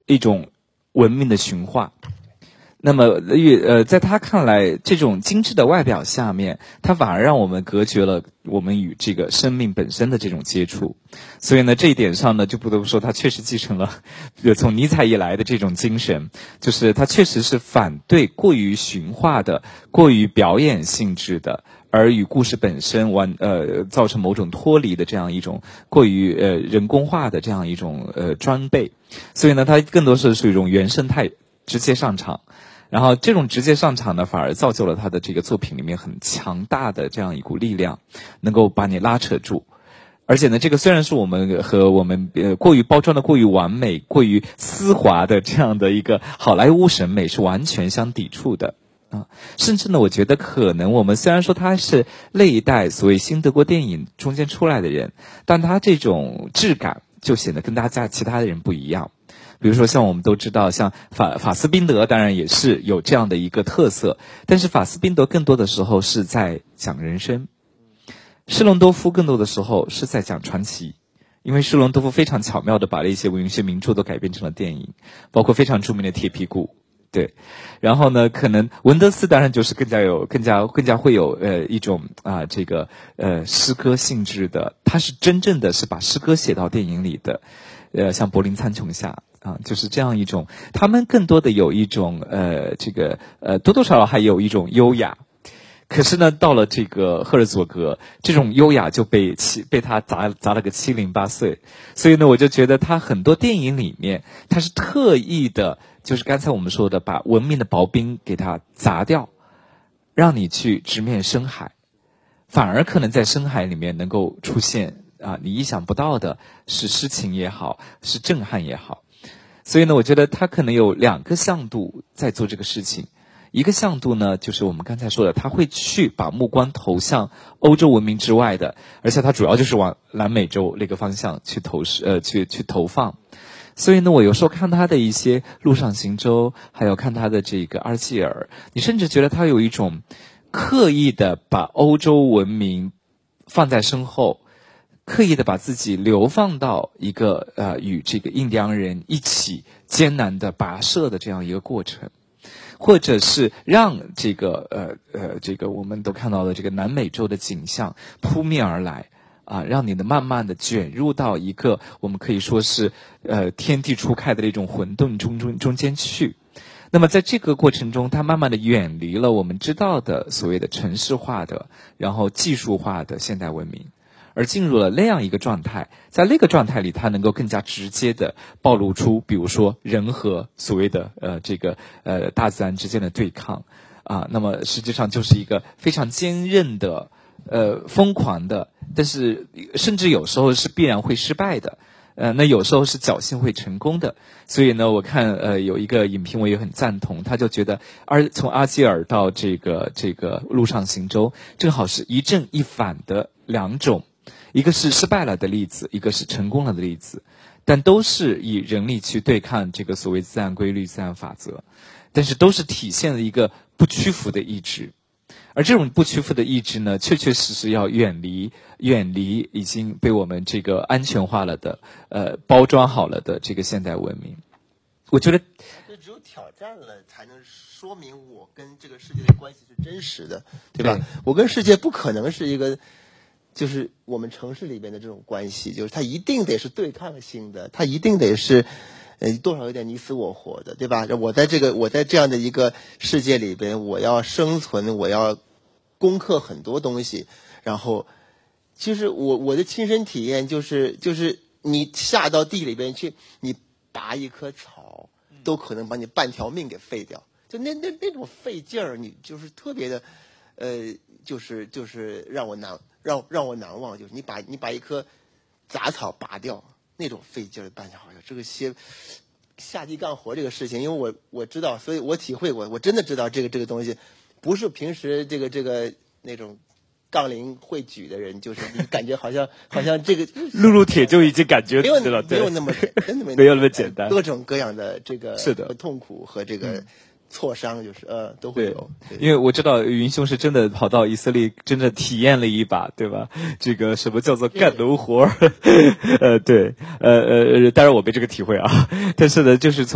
一种文明的驯化。那么在他看来，这种精致的外表下面，他反而让我们隔绝了我们与这个生命本身的这种接触。所以呢，这一点上呢，就不得不说他确实继承了从尼采以来的这种精神，就是他确实是反对过于驯化的、过于表演性质的，而与故事本身造成某种脱离的这样一种过于人工化的这样一种装备。所以呢，他更多是属于一种原生态，直接上场。然后这种直接上场呢，反而造就了他的这个作品里面很强大的这样一股力量，能够把你拉扯住。而且呢，这个虽然是我们和我们过于包装的过于完美、过于丝滑的这样的一个好莱坞审美是完全相抵触的啊。甚至呢，我觉得可能我们虽然说他是那一代所谓新德国电影中间出来的人，但他这种质感就显得跟大家其他的人不一样。比如说像我们都知道，像法斯宾德当然也是有这样的一个特色，但是法斯宾德更多的时候是在讲人生，施隆多夫更多的时候是在讲传奇。因为施隆多夫非常巧妙地把了一些文学名著都改编成了电影，包括非常著名的铁皮鼓。对，然后呢，可能文德斯当然就是更加会有一种诗歌性质的，他是真正的是把诗歌写到电影里的，像柏林苍穹下就是这样一种，他们更多的有一种多多少少还有一种优雅。可是呢，到了这个赫尔佐格，这种优雅就被他砸了个七零八碎。所以呢，我就觉得他很多电影里面，他是特意的，就是刚才我们说的，把文明的薄冰给它砸掉，让你去直面深海，反而可能在深海里面能够出现你意想不到的，是诗情也好，是震撼也好。所以呢，我觉得他可能有两个向度在做这个事情。一个向度呢，就是我们刚才说的，他会去把目光投向欧洲文明之外的，而且他主要就是往南美洲那个方向去投放。所以呢，我有时候看他的一些陆上行舟，还有看他的这个阿基尔，你甚至觉得他有一种刻意的把欧洲文明放在身后，刻意的把自己流放到一个与这个印第安人一起艰难的跋涉的这样一个过程。或者是让这个我们都看到的这个南美洲的景象扑面而来让你慢慢的卷入到一个我们可以说是天地初开的那种混沌中间去。那么在这个过程中，它慢慢的远离了我们知道的所谓的城市化的，然后技术化的现代文明，而进入了那样一个状态。在那个状态里，它能够更加直接的暴露出，比如说人和所谓的大自然之间的对抗那么实际上就是一个非常坚韧的疯狂的，但是甚至有时候是必然会失败的。那有时候是侥幸会成功的。所以呢，我看有一个影评我也很赞同，他就觉得从阿基尔到这个陆上行舟，正好是一正一反的两种，一个是失败了的例子，一个是成功了的例子，但都是以人力去对抗这个所谓自然规律、自然法则，但是都是体现了一个不屈服的意志。而这种不屈服的意志呢，确确实实要远离已经被我们这个安全化了的包装好了的这个现代文明。我觉得只有挑战了才能说明我跟这个世界的关系是真实的，对吧？我跟世界不可能是一个就是我们城市里边的这种关系，就是它一定得是对抗性的，它一定得是多少有点你死我活的，对吧？我在这样的一个世界里边，我要生存，我要攻克很多东西。然后其实我的亲身体验就是你下到地里边去，你拔一棵草都可能把你半条命给废掉，就那种费劲儿，你就是特别的就是让我难忘，就是你把一棵杂草拔掉，那种费劲儿办好像这个下地干活这个事情，因为我知道，所以我体会过，我真的知道这个东西不是平时这个那种杠铃会举的人，就是你感觉好像这个路铁就已经感觉没有那么真的没有那么简单， 各种各样的这个是的痛苦和这个挫伤，就是都会有。 因为我知道云兄是真的跑到以色列，真的体验了一把，对吧？这个什么叫做干农活对，当然我没这个体会但是呢，就是从